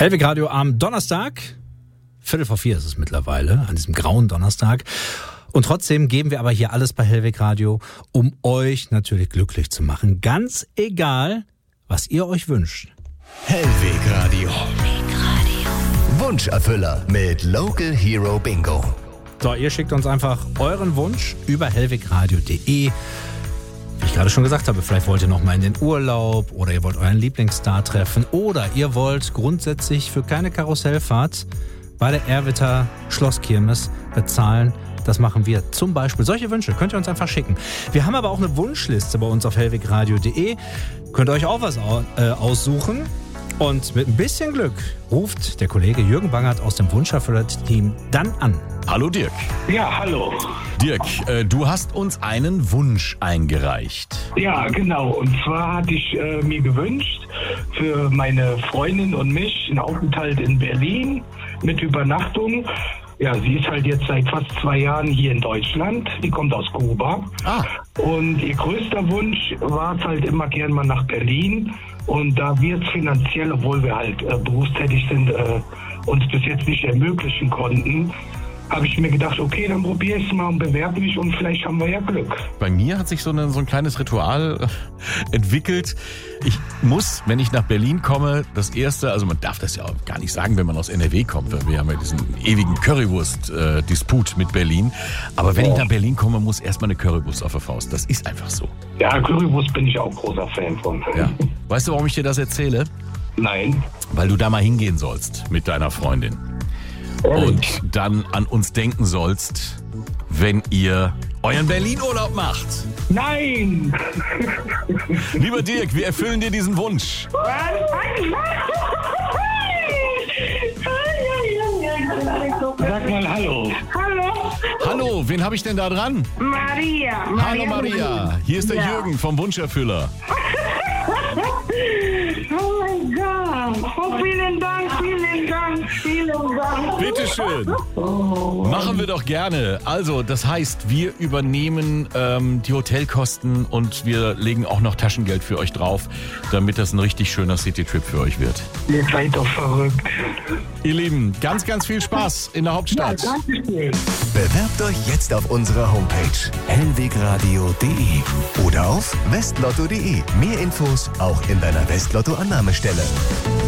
Hellwig Radio am Donnerstag, 3:45 ist es mittlerweile, an diesem grauen Donnerstag. Und trotzdem geben wir aber hier alles bei Hellwig Radio, um euch natürlich glücklich zu machen. Ganz egal, was ihr euch wünscht. Hellwig Radio. Wunscherfüller mit Local Hero Bingo. So, ihr schickt uns einfach euren Wunsch über hellwigradio.de. Wie ich gerade schon gesagt habe, vielleicht wollt ihr noch mal in den Urlaub oder ihr wollt euren Lieblingsstar treffen oder ihr wollt grundsätzlich für keine Karussellfahrt bei der Erwitter Schlosskirmes bezahlen. Das machen wir zum Beispiel. Solche Wünsche könnt ihr uns einfach schicken. Wir haben aber auch eine Wunschliste bei uns auf hellwigradio.de. Könnt ihr euch auch was aussuchen. Und mit ein bisschen Glück ruft der Kollege Jürgen Bangert aus dem Wunscherfüller-Team dann an. Hallo Dirk. Ja, hallo. Dirk, du hast uns einen Wunsch eingereicht. Ja, genau. Und zwar hatte ich mir gewünscht, für meine Freundin und mich einen Aufenthalt in Berlin mit Übernachtung. Ja, sie ist halt jetzt seit fast 2 Jahren hier in Deutschland. Die kommt aus Kuba. Und ihr größter Wunsch war es halt immer gern mal nach Berlin. Und da wir es finanziell, obwohl wir halt berufstätig sind, uns bis jetzt nicht ermöglichen konnten, habe ich mir gedacht, okay, dann probiere ich es mal und bewerbe mich und vielleicht haben wir ja Glück. Bei mir hat sich so ein kleines Ritual entwickelt. Ich muss, wenn ich nach Berlin komme, das erste, also man darf das ja auch gar nicht sagen, wenn man aus NRW kommt, weil wir haben ja diesen ewigen Currywurst-Disput mit Berlin. Aber wenn ich nach Berlin komme, muss erstmal eine Currywurst auf der Faust. Das ist einfach so. Ja, Currywurst bin ich auch großer Fan von. Ja. Weißt du, warum ich dir das erzähle? Nein. Weil du da mal hingehen sollst mit deiner Freundin. Und dann an uns denken sollst, wenn ihr euren Berlin-Urlaub macht. Nein! Lieber Dirk, wir erfüllen dir diesen Wunsch. Sag mal Hallo. Hallo, Hallo, wen habe ich denn da dran? Maria. Hallo Maria, hier ist der Jürgen vom Wunscherfüller. Oh mein Gott. Oh, vielen Dank, vielen Dank, vielen Dank. Bitteschön. Machen wir doch gerne. Also, das heißt, wir übernehmen die Hotelkosten und wir legen auch noch Taschengeld für euch drauf, damit das ein richtig schöner Citytrip für euch wird. Ihr seid doch verrückt. Ihr Lieben, ganz, ganz viel Spaß in der Hauptstadt. Ja, danke schön. Bewerbt euch jetzt auf unserer Homepage hellwegradio.de oder auf westlotto.de. Mehr Infos auch in deiner Westlotto-Annahmestelle.